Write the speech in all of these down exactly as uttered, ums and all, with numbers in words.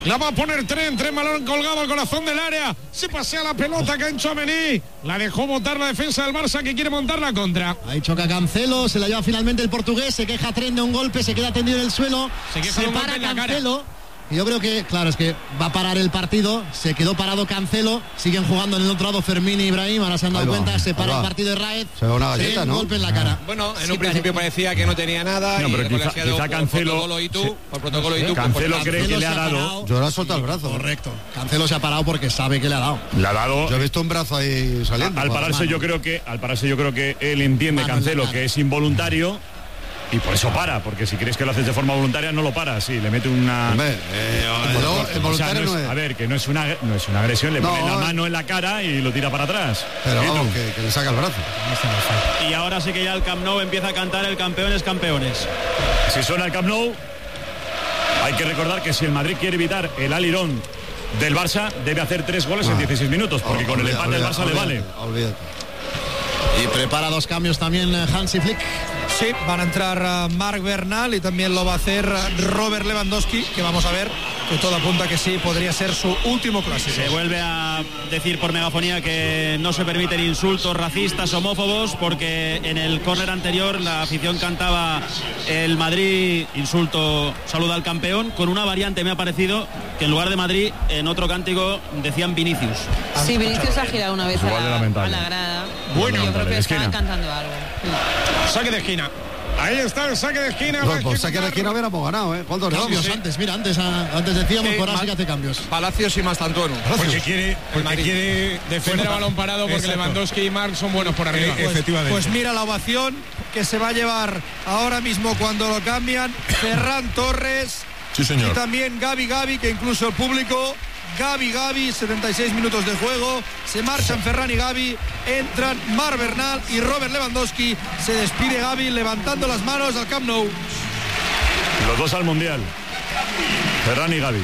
La va a poner Tren, Tren balón colgado al corazón del área. Se pasea la pelota, que en Tchouaméni. La dejó botar la defensa del Barça, que quiere montar la contra. Ahí choca Cancelo, se la lleva finalmente el portugués. Se queja Tren de un golpe, se queda tendido en el suelo. Se queja se de un para golpe en la Cancelo. cara. Y yo creo que, claro, es que va a parar el partido. Se quedó parado Cancelo. Siguen jugando en el otro lado Fermín y Ibrahim. Ahora se han dado Ahí va, cuenta. Se para ahí el va. partido de Raed. Se da una galleta, un ¿no? golpe en la cara. Bueno, en Sí, un principio parecía que no tenía nada. No, y pero el quizá- colegiado, quizá por Cancelo- protocolo y tú, sí. por protocolo y tú. Cancelo pues, cree que le se ha dado. parado. Yo ahora suelta el brazo. Correcto. Cancelo se ha parado porque sabe que le ha dado. Le ha dado. Yo he visto un brazo ahí saliendo. Al joder. pararse yo creo que al pararse yo creo que él entiende, Mano en la Cancelo, cara. que es involuntario y por eso para, porque si crees que lo haces de forma voluntaria no lo para, sí, le mete una Hombre, eh, no, O sea, involuntario no no es- es. a ver, que no es una no es una agresión, le No, pone la eh. mano en la cara y lo tira para atrás. Pero ¿Y tú? vamos, que, que le saca el brazo. Y ahora sí que ya el Camp Nou empieza a cantar el campeones, campeones. Si suena el Camp Nou, hay que recordar que si el Madrid quiere evitar el alirón del Barça, debe hacer tres goles en Ah. dieciséis minutos, porque con el Olvida- empate del olvida- Barça le vale. olvídate, olvídate. Y prepara dos cambios también eh, Hansi Flick. Sí, van a entrar uh, Marc Bernal y también lo va a hacer uh, Robert Lewandowski, que vamos a ver, que todo apunta que sí, podría ser su último clásico. Se vuelve a decir por megafonía que no se permiten insultos racistas, homófobos, porque en el córner anterior la afición cantaba el Madrid, insulto, saluda al campeón, con una variante me ha parecido que en lugar de Madrid, en otro cántico decían Vinicius. Sí, Vinicius ha girado una vez a Igual de la, lamentable. a la grada. Bueno, yo creo lamentable, que de estaban esquina. cantando algo. Saque de esquina. Ahí está el saque de esquina. va a Pues, pues saque de ejecutar. esquina hubiéramos ganado, ¿eh? ¿Cuántos Cambios sí. antes, mira, antes, ah, antes decíamos Sí, que ahora sí ma- que hace cambios. Palacios y Mastantuono. Porque quiere, porque Madrid. quiere defender a balón parado, porque Exacto. Lewandowski y Marc son buenos por arriba. Pues, pues mira la ovación que se va a llevar ahora mismo cuando lo cambian Ferran Torres. Sí, señor. Y también Gavi Gavi, que incluso el público, Gavi Gavi, setenta y seis minutos de juego, se marchan Ferran y Gavi, entran Marc Bernal y Robert Lewandowski, se despide Gavi levantando las manos al Camp Nou. Los dos al Mundial. Ferran y Gavi.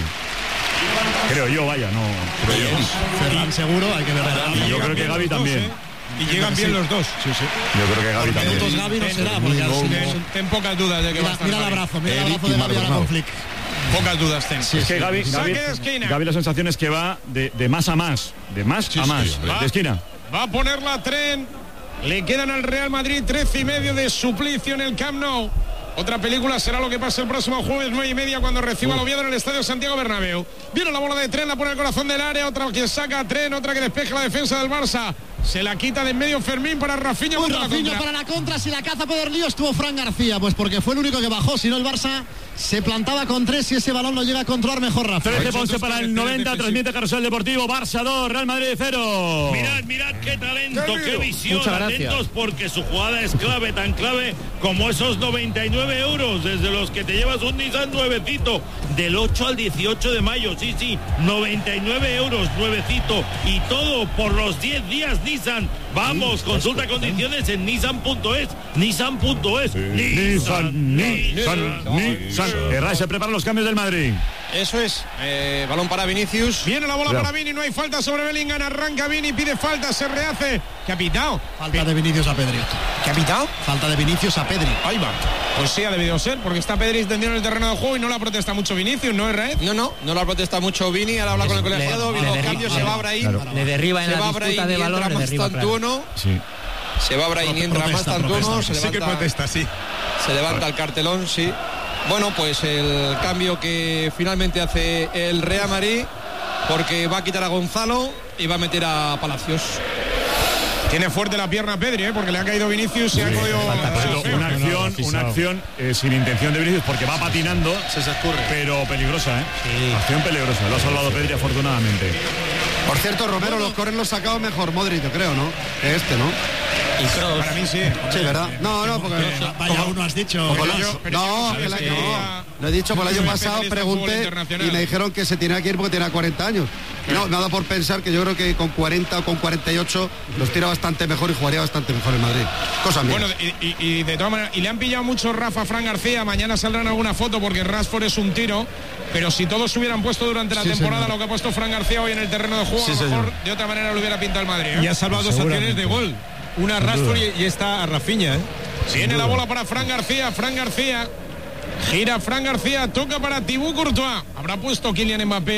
Creo yo, vaya, no. Creo yo. Ferran seguro, hay que ver. Y yo creo que Gavi también. ¿eh? Y llegan bien los dos. Sí, sí. Yo creo que Gavi Minutos también. Gavi no será, porque al Ten, final- ten pocas dudas de que va a Mira, estar mira el Gavi. abrazo, mira el Eric abrazo y de Gavi ahora Maldonado. con Flick. Pocas dudas ten. Es que Gavi, Saque Gavi, de esquina. Gavi la sensación es que va de, de más a más, de más a más, Va- de esquina. Va a poner la Tren. Le quedan al Real Madrid trece y medio de suplicio en el Camp Nou. Otra película será lo que pase el próximo jueves, nueve y media, cuando reciba al Oviedo en el Estadio Santiago Bernabéu. Viene la bola de Tren, la pone al corazón del área. Otra que saca a Tren, otra que despeja la defensa del Barça. Se la quita de en medio Fermín para Rafinha. Un contra la Rafinha contra. para la contra, si la caza puede dar lío, estuvo Fran García, pues porque fue el único que bajó, si no el Barça se plantaba con tres y ese balón lo llega a controlar mejor Rafa. trece Ponce para el noventa, transmite Carrusel Deportivo, Barça dos, Real Madrid cero. Mirad, mirad qué talento, Qué qué visión, Muchas gracias. atentos porque su jugada es clave, tan clave como esos noventa y nueve euros, desde los que te llevas un Nissan nuevecito, del ocho al dieciocho de mayo, sí, sí, noventa y nueve euros, nuevecito, y todo por los diez días Nissan. Vamos, consulta condiciones en nissan punto es, nissan punto es, Nissan, Nissan, Nissan. Herrera se preparan los cambios del Madrid. Eso es, eh, balón para Vinicius. Viene la bola Cuidado. para Vini, no hay falta sobre Bellingham. Arranca Vini, pide falta, se rehace. ¿Qué ha pitado? Falta de Vinicius a Pedri. ¿Qué ha pitado? Falta de Vinicius a Pedri. Ahí va. Pues sí, ha debido ser, porque está Pedri tendido en el terreno de juego y no la protesta mucho Vinicius, ¿no es Raed? No, no, no la protesta mucho Vini, ahora habla con el colegiado, le viene el derri- cambio, le- se va Brahim, claro, le derriba en se la va disputa Brahim de y balón, entra le derriba, Mastantuono, Sí. se va Brahim y entra Protesta, Mastantuono, protesta. se levanta, sí. se levanta el cartelón, sí. Bueno, pues el cambio que finalmente hace el Real Madrid, porque va a quitar a Gonzalo y va a meter a Palacios. Tiene fuerte la pierna Pedri, ¿eh? Porque le ha caído Vinicius y ha podido... Por cierto, una acción, una acción eh, sin intención de Vinicius porque va patinando, Se se escurre. pero peligrosa, ¿eh? Acción peligrosa, lo ha salvado Pedri afortunadamente. Por cierto, Romero, los corren los sacado mejor Modric, yo creo, ¿no? Que este, ¿no? Y Kroos. Para mí sí. Sí, ¿verdad? No, no, porque... Vaya uno has dicho. Como Pero el- yo- pero no, yo- que la- sí, no, ya- lo he dicho, por el año Soy pasado especialista en fútbol pregunté internacional. y me dijeron que se tenía que ir porque tenía cuarenta años. Y no, me ha dado por pensar que yo creo que con cuarenta o con cuarenta y ocho los tira bastante mejor y jugaría bastante mejor en Madrid. Cosa mía. Bueno, y, y- y de todas maneras, y le han pillado mucho Rafa a Fran García. Mañana saldrán alguna foto porque Rashford es un tiro. Pero si todos se hubieran puesto durante la Sí, temporada señor. lo que ha puesto Fran García hoy en el terreno de juego, Sí, a lo mejor señor. de otra manera lo hubiera pintado el Madrid, ¿eh? Y ha salvado dos acciones de gol. Una a Rashford y, y esta a Rafinha, ¿eh? Viene la bola para Fran García. Fran García Gira Fran García, toca para Thibaut Courtois. Habrá puesto Kylian Mbappé